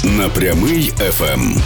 Напрямий FM.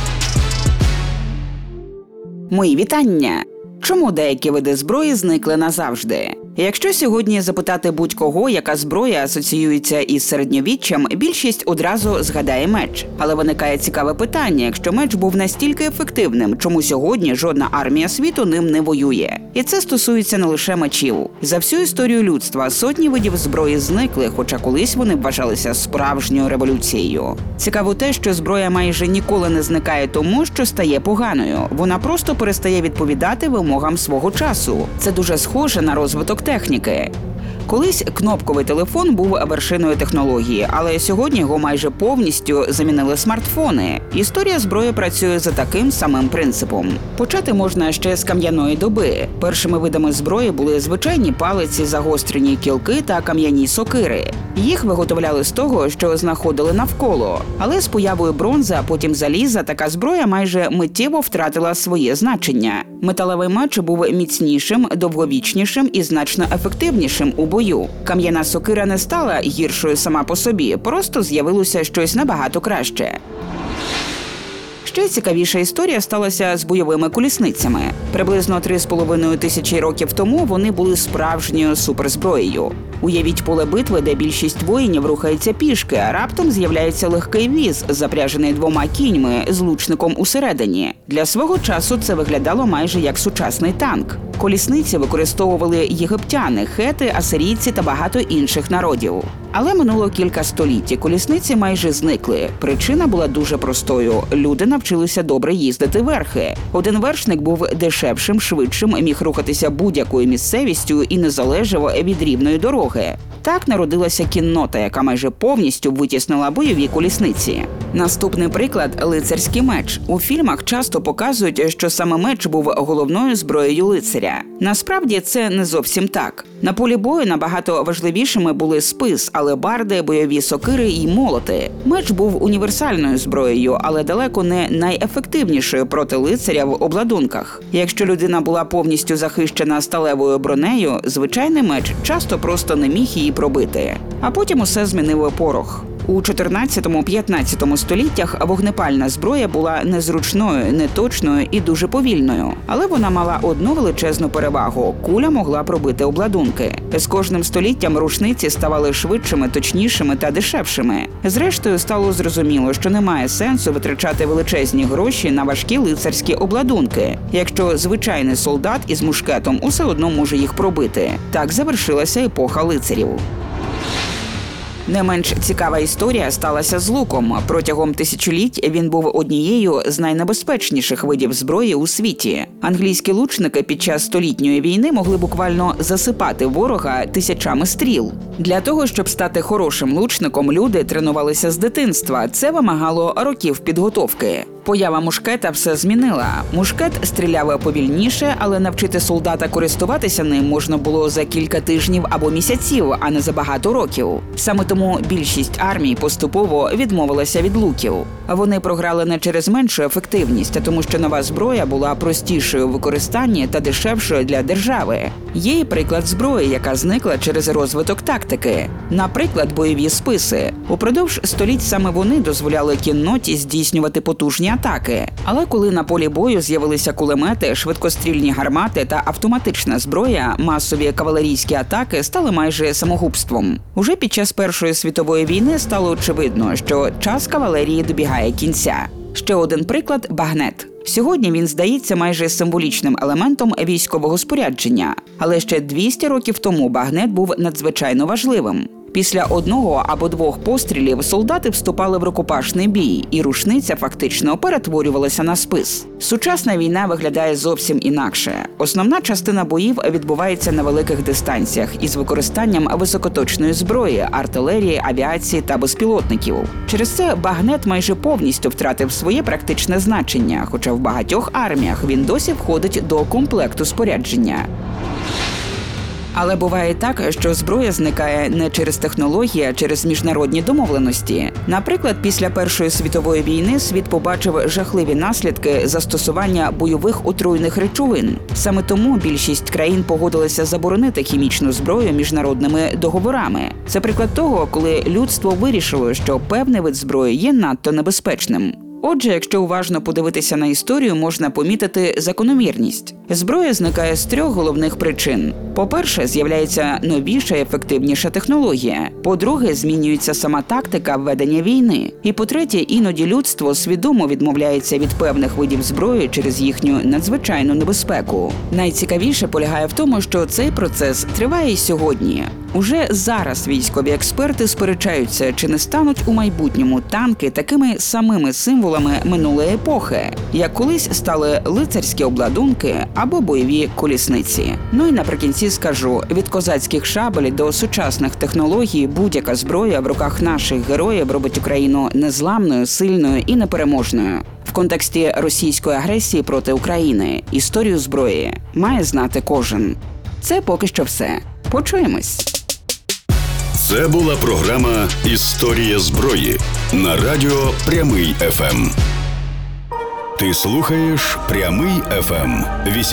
Мої вітання! Чому деякі види зброї зникли назавжди? Якщо сьогодні запитати будь-кого, яка зброя асоціюється із середньовіччям, більшість одразу згадає меч. Але виникає цікаве питання, якщо меч був настільки ефективним, чому сьогодні жодна армія світу ним не воює? І це стосується не лише мечів. За всю історію людства сотні видів зброї зникли, хоча колись вони вважалися справжньою революцією. Цікаво те, що зброя майже ніколи не зникає тому, що стає поганою. Вона просто перестає відповідати вимогам свого часу. Це дуже схоже на розвиток техніки. Колись кнопковий телефон був вершиною технології, але сьогодні його майже повністю замінили смартфони. Історія зброї працює за таким самим принципом. Почати можна ще з кам'яної доби. Першими видами зброї були звичайні палиці, загострені кілки та кам'яні сокири. Їх виготовляли з того, що знаходили навколо. Але з появою бронзи, а потім заліза, така зброя майже миттєво втратила своє значення. Металевий меч був міцнішим, довговічнішим і значно ефективнішим у бою. Кам'яна сокира не стала гіршою сама по собі, просто з'явилося щось набагато краще. Ще цікавіша історія сталася з бойовими колісницями. Приблизно 3,5 тисячі років тому вони були справжньою суперзброєю. Уявіть поле битви, де більшість воїнів рухається пішки, а раптом з'являється легкий віз, запряжений 2 кіньми з лучником усередині. Для свого часу це виглядало майже як сучасний танк. Колісниці використовували єгиптяни, хети, асирійці та багато інших народів. Але минуло кілька століть, і колісниці майже зникли. Причина була дуже простою. Люди навчилися добре їздити верхи. Один вершник був дешевшим, швидшим, міг рухатися будь-якою місцевістю і не залежав від рівної дороги. Так народилася кіннота, яка майже повністю витіснила бойові колісниці. Наступний приклад – лицарський меч. У фільмах часто показують, що саме меч був головною зброєю лицаря. Насправді це не зовсім так. На полі бою набагато важливішими були спис, алебарди, бойові сокири і молоти. Меч був універсальною зброєю, але далеко не найефективнішою проти лицаря в обладунках. Якщо людина була повністю захищена сталевою бронею, звичайний меч часто просто не міг її пробити. А потім усе змінив порох. У 14-15 століттях вогнепальна зброя була незручною, неточною і дуже повільною. Але вона мала одну величезну перевагу – куля могла пробити обладунки. З кожним століттям рушниці ставали швидшими, точнішими та дешевшими. Зрештою, стало зрозуміло, що немає сенсу витрачати величезні гроші на важкі лицарські обладунки, якщо звичайний солдат із мушкетом усе одно може їх пробити. Так завершилася епоха лицарів. Не менш цікава історія сталася з луком. Протягом тисячоліть він був однією з найнебезпечніших видів зброї у світі. Англійські лучники під час Столітньої війни могли буквально засипати ворога тисячами стріл. Для того, щоб стати хорошим лучником, люди тренувалися з дитинства. Це вимагало років підготовки. Поява мушкета все змінила. Мушкет стріляв повільніше, але навчити солдата користуватися ним можна було за кілька тижнів або місяців, а не за багато років. Саме тому більшість армій поступово відмовилася від луків. Вони програли не через меншу ефективність, а тому що нова зброя була простішою у використанні та дешевшою для держави. Є і приклад зброї, яка зникла через розвиток тактики. Наприклад, бойові списи. Упродовж століть саме вони дозволяли кінноті здійснювати потужні атаки. Але коли на полі бою з'явилися кулемети, швидкострільні гармати та автоматична зброя, масові кавалерійські атаки стали майже самогубством. Уже під час Першої світової війни стало очевидно, що час кавалерії добігає кінця. Ще один приклад – багнет. Сьогодні він здається майже символічним елементом військового спорядження. Але ще 200 років тому багнет був надзвичайно важливим. Після 1 або 2 пострілів солдати вступали в рукопашний бій, і рушниця фактично перетворювалася на спис. Сучасна війна виглядає зовсім інакше. Основна частина боїв відбувається на великих дистанціях із використанням високоточної зброї, артилерії, авіації та безпілотників. Через це багнет майже повністю втратив своє практичне значення, хоча в багатьох арміях він досі входить до комплекту спорядження. Але буває так, що зброя зникає не через технології, а через міжнародні домовленості. Наприклад, після Першої світової війни світ побачив жахливі наслідки застосування бойових отруйних речовин. Саме тому більшість країн погодилися заборонити хімічну зброю міжнародними договорами. Це приклад того, коли людство вирішило, що певний вид зброї є надто небезпечним. Отже, якщо уважно подивитися на історію, можна помітити закономірність. Зброя зникає з 3 головних причин. По-перше, з'являється новіша і ефективніша технологія. По-друге, змінюється сама тактика ведення війни. І по-третє, іноді людство свідомо відмовляється від певних видів зброї через їхню надзвичайну небезпеку. Найцікавіше полягає в тому, що цей процес триває й сьогодні. Уже зараз військові експерти сперечаються, чи не стануть у майбутньому танки такими самими символами минулої епохи, як колись стали лицарські обладунки або бойові колісниці. Ну і наприкінці скажу, від козацьких шабель до сучасних технологій будь-яка зброя в руках наших героїв робить Україну незламною, сильною і непереможною. В контексті російської агресії проти України історію зброї має знати кожен. Це поки що все. Почуємось. Це була програма «Історія зброї» на радіо «Прямий ФМ». Ти слухаєш «Прямий ФМ»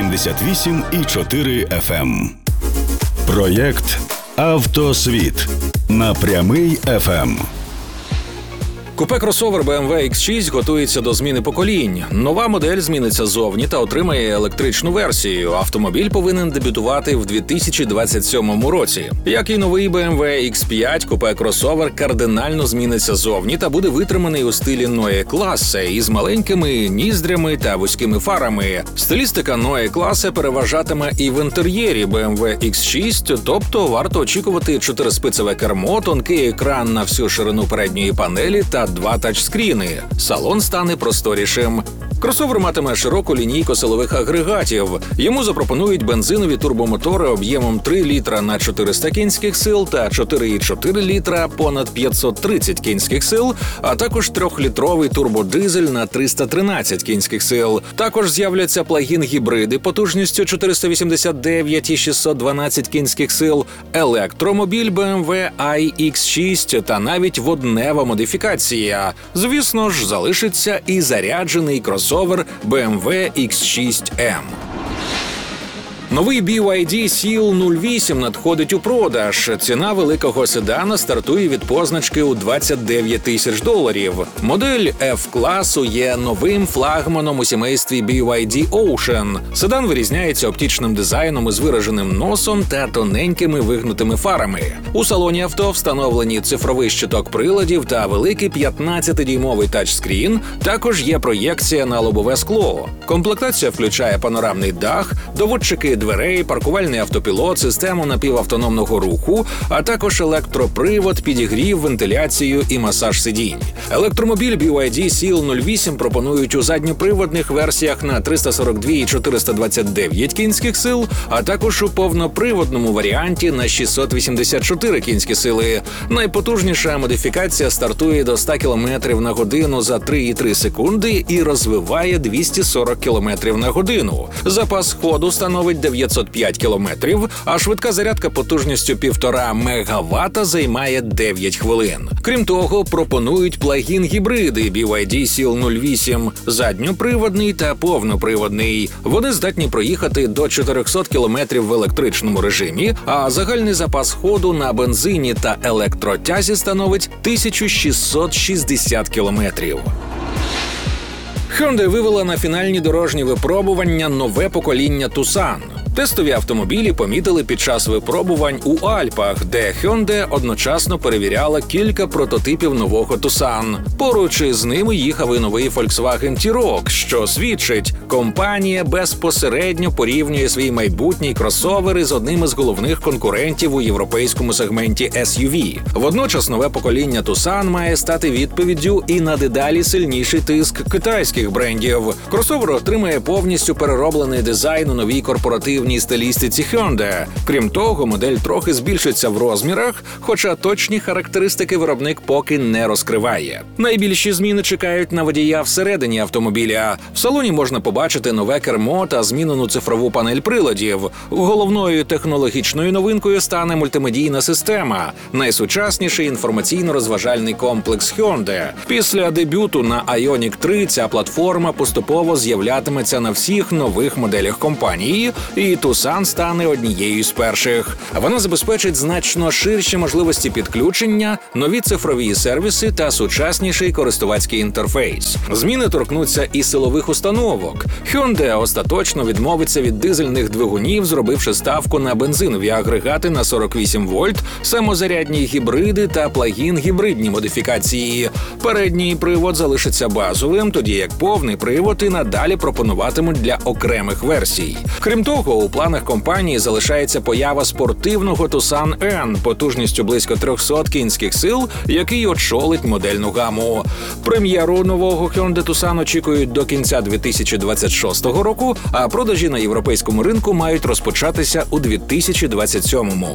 88,4 FM. Проєкт «Автосвіт» на «Прямий ФМ». Купе-кросовер BMW X6 готується до зміни поколінь. Нова модель зміниться зовні та отримає електричну версію. Автомобіль повинен дебютувати в 2027 році. Як і новий BMW X5, купе-кросовер кардинально зміниться зовні та буде витриманий у стилі Neue Klasse із маленькими ніздрями та вузькими фарами. Стилістика Neue Klasse переважатиме і в інтер'єрі BMW X6, тобто варто очікувати 4-спицеве кермо, тонкий екран на всю ширину передньої панелі та 2 тачскріни. Салон стане просторішим. Кросовер матиме широку лінійку силових агрегатів. Йому запропонують бензинові турбомотори об'ємом 3 літра на 400 кінських сил та 4,4 літра понад 530 кінських сил, а також 3-літровий турбодизель на 313 кінських сил. Також з'являться плагін-гібриди потужністю 489 і 612 кінських сил, електромобіль BMW iX6 та навіть воднева модифікація. Звісно ж, залишиться і заряджений кросовер BMW X6M. Новий BYD Seal 08 надходить у продаж. Ціна великого седана стартує від позначки у $29 тисяч. Модель F-класу є новим флагманом у сімействі BYD Ocean. Седан вирізняється оптичним дизайном із вираженим носом та тоненькими вигнутими фарами. У салоні авто встановлені цифровий щиток приладів та великий 15-дюймовий тачскрін. Також є проєкція на лобове скло. Комплектація включає панорамний дах, доводчики дверей, паркувальний автопілот, систему напівавтономного руху, а також електропривод, підігрів, вентиляцію і масаж сидінь. Електромобіль BYD Seal 08 пропонують у задньоприводних версіях на 342 і 429 кінських сил, а також у повноприводному варіанті на 684 кінські сили. Найпотужніша модифікація стартує до 100 км на годину за 3,3 секунди і розвиває 240 км на годину. Запас ходу становить 905 кілометрів, а швидка зарядка потужністю 1,5 МВт займає 9 хвилин. Крім того, пропонують плагін-гібриди BYD Seal 08, задньоприводний та повноприводний. Вони здатні проїхати до 400 км в електричному режимі, а загальний запас ходу на бензині та електротязі становить 1660 кілометрів. Hyundai вивела на фінальні дорожні випробування нове покоління Tucson. Тестові автомобілі помітили під час випробувань у Альпах, де Hyundai одночасно перевіряла кілька прототипів нового Tucson. Поруч із ними їхав і новий Volkswagen T-Roc, що свідчить, компанія безпосередньо порівнює свій майбутній кросовер із одним із головних конкурентів у європейському сегменті SUV. Водночас нове покоління Tucson має стати відповіддю і на дедалі сильніший тиск китайських брендів. Кросовер отримає повністю перероблений дизайн у новій корпоративній спортивній стилістиці Hyundai. Крім того, модель трохи збільшиться в розмірах, хоча точні характеристики виробник поки не розкриває. Найбільші зміни чекають на водія всередині автомобіля. В салоні можна побачити нове кермо та змінену цифрову панель приладів. Головною технологічною новинкою стане мультимедійна система – найсучасніший інформаційно-розважальний комплекс Hyundai. Після дебюту на Ioniq 3 ця платформа поступово з'являтиметься на всіх нових моделях компанії, і Tucson стане однією з перших. Вона забезпечить значно ширші можливості підключення, нові цифрові сервіси та сучасніший користувацький інтерфейс. Зміни торкнуться і силових установок. Hyundai остаточно відмовиться від дизельних двигунів, зробивши ставку на бензинові агрегати на 48 вольт, самозарядні гібриди та плагін-гібридні модифікації. Передній привод залишиться базовим, тоді як повний привод і надалі пропонуватимуть для окремих версій. Крім того, у планах компанії залишається поява спортивного Tucson N потужністю близько 300 кінських сил, який очолить модельну гаму. Прем'єру нового Hyundai Tucson очікують до кінця 2026 року, а продажі на європейському ринку мають розпочатися у 2027-му.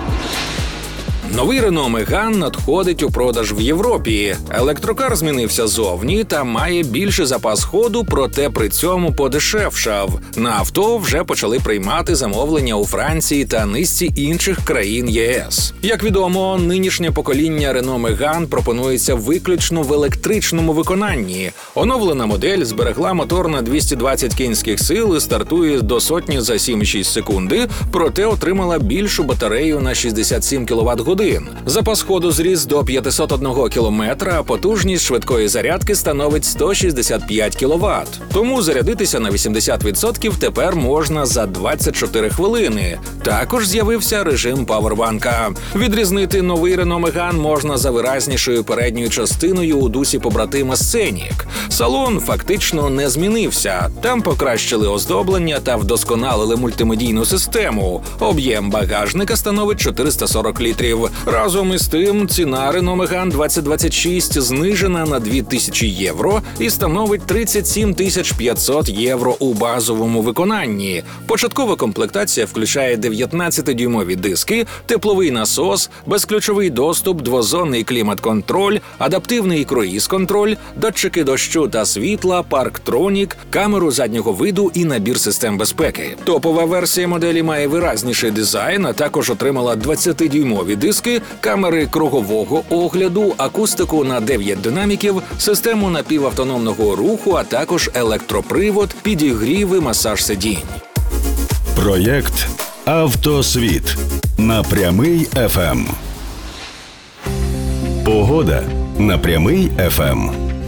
Новий Renault Megane надходить у продаж в Європі. Електрокар змінився зовні та має більший запас ходу, проте при цьому подешевшав. На авто вже почали приймати замовлення у Франції та низці інших країн ЄС. Як відомо, нинішнє покоління Renault Megane пропонується виключно в електричному виконанні. Оновлена модель зберегла мотор на 220 кінських сил і стартує до сотні за 7,6 секунди, проте отримала більшу батарею на 67 кВт-годин. Запас ходу зріс до 501 кілометра, а потужність швидкої зарядки становить 165 кВт. Тому зарядитися на 80% тепер можна за 24 хвилини. Також з'явився режим павербанка. Відрізнити новий Renault Megane можна за виразнішою передньою частиною у дусі побратима Scenic. Салон фактично не змінився. Там покращили оздоблення та вдосконалили мультимедійну систему. Об'єм багажника становить 440 літрів. Разом із тим, ціна Renault Megane 2026 знижена на 2000 євро і становить 37 500 євро у базовому виконанні. Початкова комплектація включає 19-дюймові диски, тепловий насос, безключовий доступ, двозонний клімат-контроль, адаптивний круїз-контроль, датчики дощу та світла, парктронік, камеру заднього виду і набір систем безпеки. Топова версія моделі має виразніший дизайн, а також отримала 20-дюймові диски, камери кругового огляду, акустику на 9 динаміків, систему напівавтономного руху, а також електропривод, підігрів і масаж сидінь. Проєкт «Автосвіт» на Прямий ФМ. Погода на Прямий ФМ.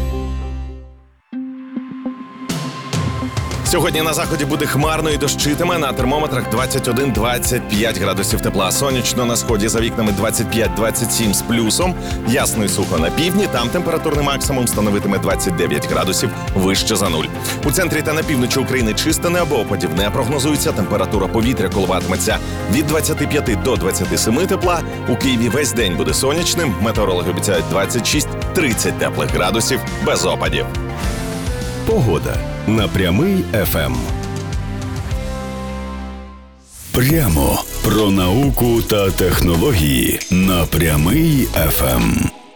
Сьогодні на заході буде хмарно і дощитиме, на термометрах 21-25 градусів тепла. Сонячно на сході за вікнами 25-27 з плюсом. Ясно і сухо на півдні, там температурний максимум становитиме 29 градусів вище за нуль. У центрі та на півночі України чисте небо, опадів не прогнозується, температура повітря коливатиметься від 25 до 27 тепла. У Києві весь день буде сонячним, метеорологи обіцяють 26-30 теплих градусів без опадів. Погода на Прямий ФМ. Прямо про науку та технології на Прямий ФМ.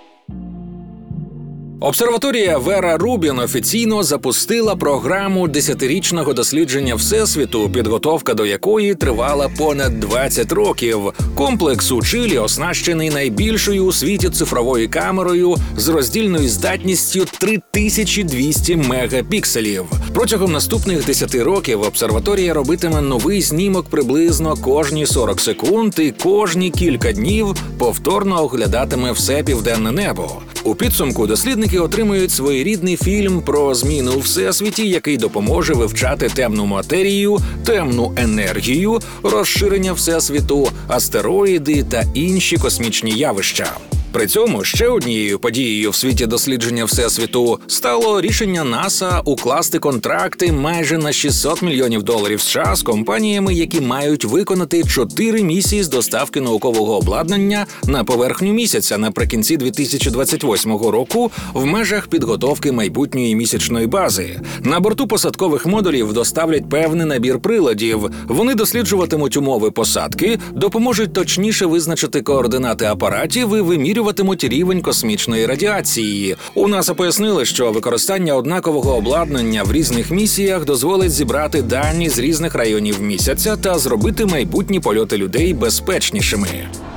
Обсерваторія Вера Рубін офіційно запустила програму 10-річного дослідження Всесвіту, підготовка до якої тривала понад 20 років. Комплекс у Чилі оснащений найбільшою у світі цифровою камерою з роздільною здатністю 3200 мегапікселів. Протягом наступних 10 років обсерваторія робитиме новий знімок приблизно кожні 40 секунд і кожні кілька днів повторно оглядатиме все південне небо. У підсумку дослідники отримують своєрідний фільм про зміни у Всесвіті, який допоможе вивчати темну матерію, темну енергію, розширення Всесвіту, астероїди та інші космічні явища. При цьому ще однією подією в світі дослідження Всесвіту стало рішення НАСА укласти контракти майже на $600 мільйонів США з компаніями, які мають виконати 4 місії з доставки наукового обладнання на поверхню місяця наприкінці 2028 року в межах підготовки майбутньої місячної бази. На борту посадкових модулів доставлять певний набір приладів. Вони досліджуватимуть умови посадки, допоможуть точніше визначити координати апаратів і вимірюватимуть рівень космічної радіації. У НАСА пояснили, що використання однакового обладнання в різних місіях дозволить зібрати дані з різних районів місяця та зробити майбутні польоти людей безпечнішими.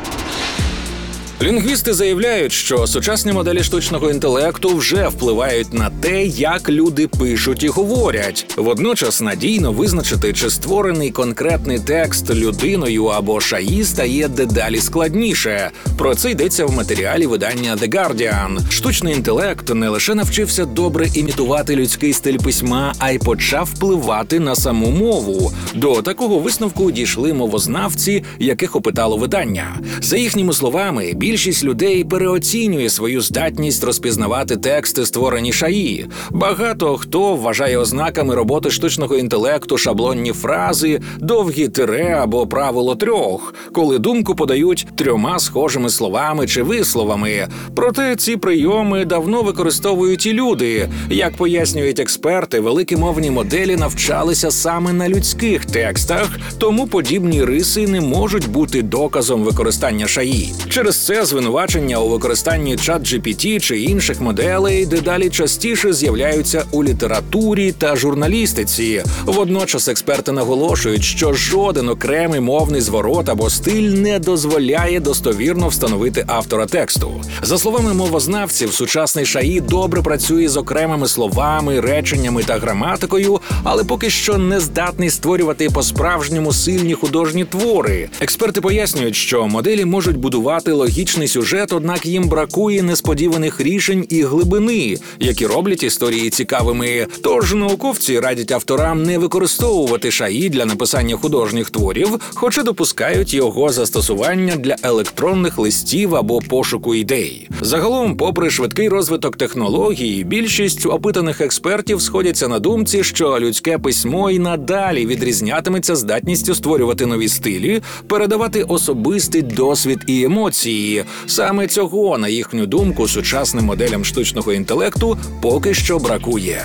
Лінгвісти заявляють, що сучасні моделі штучного інтелекту вже впливають на те, як люди пишуть і говорять. Водночас надійно визначити, чи створений конкретний текст людиною або ШАІ стає дедалі складніше. Про це йдеться в матеріалі видання The Guardian. Штучний інтелект не лише навчився добре імітувати людський стиль письма, а й почав впливати на саму мову. До такого висновку дійшли мовознавці, яких опитало видання. За їхніми словами, більшість людей переоцінює свою здатність розпізнавати тексти, створені ШАІ. Багато хто вважає ознаками роботи штучного інтелекту шаблонні фрази, довгі тире або правило 3, коли думку подають 3 схожими словами чи висловами. Проте ці прийоми давно використовують і люди. Як пояснюють експерти, великі мовні моделі навчалися саме на людських текстах, тому подібні риси не можуть бути доказом використання ШАІ. Через це звинувачення у використанні ChatGPT чи інших моделей дедалі частіше з'являються у літературі та журналістиці. Водночас експерти наголошують, що жоден окремий мовний зворот або стиль не дозволяє достовірно встановити автора тексту. За словами мовознавців, сучасний ШАІ добре працює з окремими словами, реченнями та граматикою, але поки що не здатний створювати по-справжньому сильні художні твори. Експерти пояснюють, що моделі можуть будувати логічний сюжет, однак їм бракує несподіваних рішень і глибини, які роблять історії цікавими. Тож науковці радять авторам не використовувати ШАІ для написання художніх творів, хоча допускають його застосування для електронних листів або пошуку ідей. Загалом, попри швидкий розвиток технологій, більшість опитаних експертів сходяться на думці, що людське письмо й надалі відрізнятиметься здатністю створювати нові стилі, передавати особистий досвід і емоції. Саме цього, на їхню думку, сучасним моделям штучного інтелекту поки що бракує.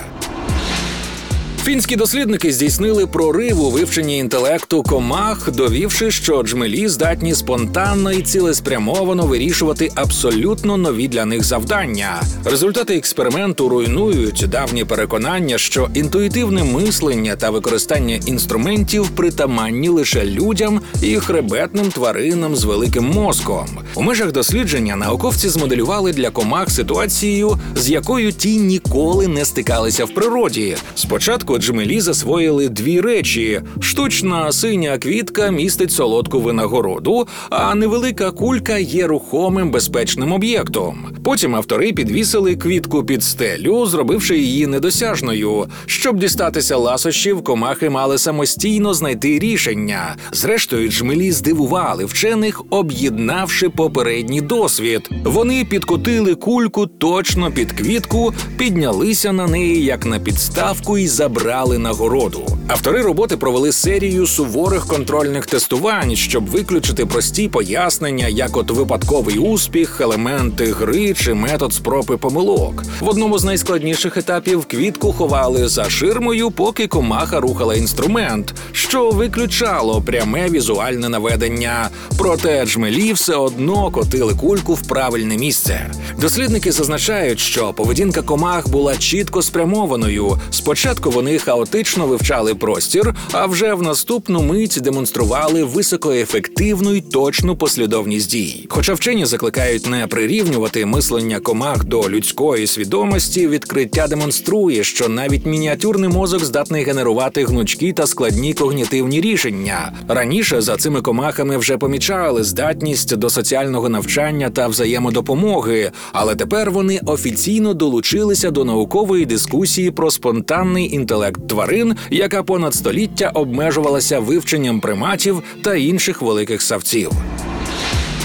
Фінські дослідники здійснили прорив у вивченні інтелекту комах, довівши, що джмелі здатні спонтанно і цілеспрямовано вирішувати абсолютно нові для них завдання. Результати експерименту руйнують давні переконання, що інтуїтивне мислення та використання інструментів притаманні лише людям і хребетним тваринам з великим мозком. У межах дослідження науковці змоделювали для комах ситуацію, з якою ті ніколи не стикалися в природі. Спочатку джмелі засвоїли 2 речі. Штучна синя квітка містить солодку винагороду, а невелика кулька є рухомим безпечним об'єктом. Потім автори підвісили квітку під стелю, зробивши її недосяжною. Щоб дістатися ласощів, комахи мали самостійно знайти рішення. Зрештою, джмелі здивували вчених, об'єднавши попередній досвід. Вони підкотили кульку точно під квітку, піднялися на неї як на підставку і забрали нагороду. Автори роботи провели серію суворих контрольних тестувань, щоб виключити прості пояснення, як от випадковий успіх, елементи гри чи метод спроб і помилок. В одному з найскладніших етапів квітку ховали за ширмою, поки комаха рухала інструмент, що виключало пряме візуальне наведення. Проте джмелі все одно котили кульку в правильне місце. Дослідники зазначають, що поведінка комах була чітко спрямованою. Спочатку вони хаотично вивчали простір, а вже в наступну мить демонстрували високоефективну й точну послідовність дій. Хоча вчені закликають не прирівнювати мислення комах до людської свідомості, відкриття демонструє, що навіть мініатюрний мозок здатний генерувати гнучкі та складні когнітивні рішення. Раніше за цими комахами вже помічали здатність до соціального навчання та взаємодопомоги, але тепер вони офіційно долучилися до наукової дискусії про спонтанний інтелект тварин, яка понад століття обмежувалася вивченням приматів та інших великих савців.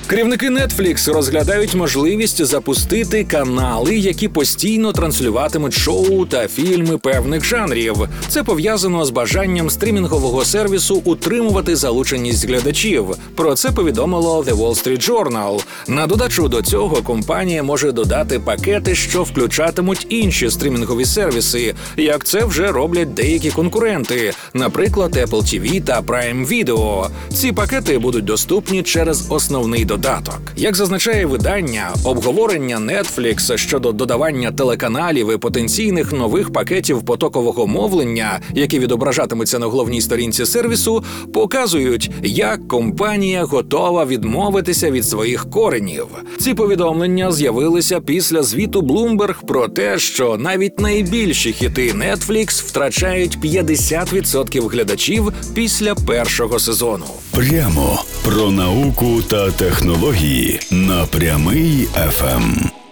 Керівники Netflix розглядають можливість запустити канали, які постійно транслюватимуть шоу та фільми певних жанрів. Це пов'язано з бажанням стрімінгового сервісу утримувати залученість глядачів. Про це повідомило The Wall Street Journal. На додачу до цього компанія може додати пакети, що включатимуть інші стрімінгові сервіси, як це вже роблять деякі конкуренти, наприклад, Apple TV та Prime Video. Ці пакети будуть доступні через основний додаток. Як зазначає видання, обговорення Netflix щодо додавання телеканалів і потенційних нових пакетів потокового мовлення, які відображатимуться на головній сторінці сервісу, показують, як компанія готова відмовитися від своїх коренів. Ці повідомлення з'явилися після звіту Bloomberg про те, що навіть найбільші хіти Netflix втрачають 50% глядачів після першого сезону. Прямо про науку та технології на Прямий ФМ.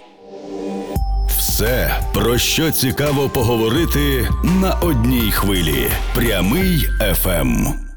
Все, про що цікаво поговорити на одній хвилі. Прямий ФМ.